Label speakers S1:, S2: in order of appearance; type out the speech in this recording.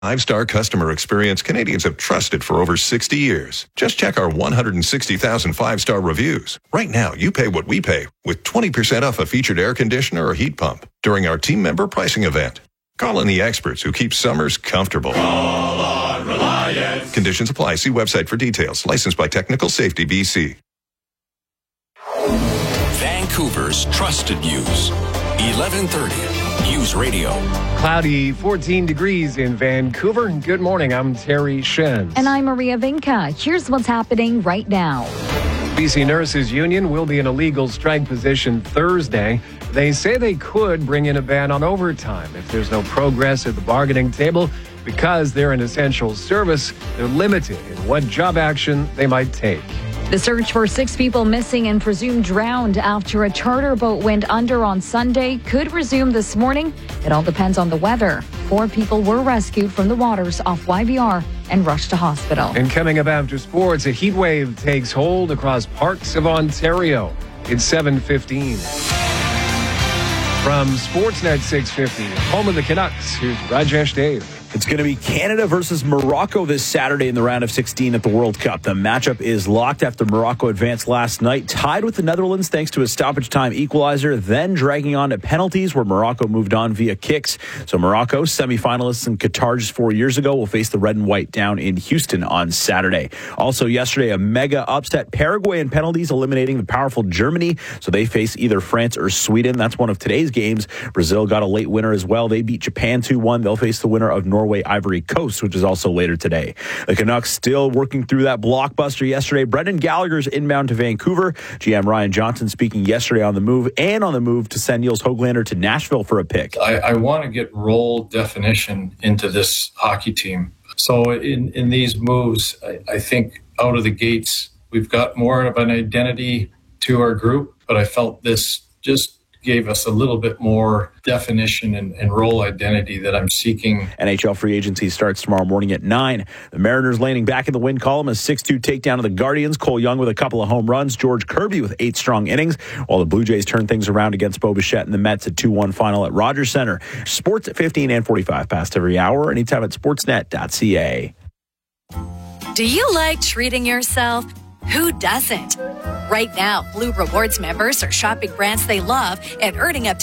S1: Five-star customer experience Canadians have trusted for over 60 years. Just check our 160,000 five-star reviews. Right now, you pay what we pay with 20% off a featured air conditioner or heat pump during our team member pricing event. Call in the experts who keep summers comfortable.
S2: Call on Reliance.
S1: Conditions apply. See website for details. Licensed by Technical Safety BC.
S3: Vancouver's trusted news. 1130 News Radio.
S4: Cloudy, 14 degrees in Vancouver. Good morning. I'm Terry Shen.
S5: And I'm Maria Vinca. Here's what's happening right now.
S4: BC Nurses Union will be in a legal strike position Thursday. They say they could bring in a ban on overtime if there's no progress at the bargaining table. Because they're an essential service, they're limited in what job action they might take.
S5: The search for 6 people missing and presumed drowned after a charter boat went under on Sunday could resume this morning. It all depends on the weather. 4 people were rescued from the waters off YVR and rushed to hospital.
S4: And coming up after sports, a heat wave takes hold across parts of Ontario. It's 7:15. From Sportsnet 650, home of the Canucks, here's Rajesh Dave.
S6: It's going to be Canada versus Morocco this Saturday in the round of 16 at the World Cup. The matchup is locked after Morocco advanced last night, tied with the Netherlands thanks to a stoppage time equalizer, then dragging on to penalties where Morocco moved on via kicks. So Morocco, semifinalists in Qatar just 4 years ago, will face the red and white down in Houston on Saturday. Also yesterday, a mega upset. Paraguay in penalties, eliminating the powerful Germany. So they face either France or Sweden. That's one of today's games. Brazil got a late winner as well. They beat Japan 2-1. They'll face the winner of Norway Ivory Coast, which is also later today. The Canucks still working through that blockbuster yesterday. Brendan Gallagher's inbound to Vancouver. GM Ryan Johnson speaking yesterday on the move and on the move to send Niels Höglander to Nashville for a pick.
S7: I want to get role definition into this hockey team. So in these moves, I think out of the gates, we've got more of an identity to our group, but I felt this just gave us a little bit more definition and role identity that I'm seeking.
S6: NHL free agency starts tomorrow morning at 9. The Mariners landing back in the win column, a 6-2 takedown of the Guardians. Cole Young with a couple of home runs. George Kirby with 8 strong innings, while the Blue Jays turn things around against Bo Bichette and the Mets at 2-1 final at Rogers Center. Sports at 15 and 45 past every hour. Anytime at sportsnet.ca.
S8: Do you like treating yourself? Who doesn't? Right now, Blue Rewards members are shopping brands they love and earning up to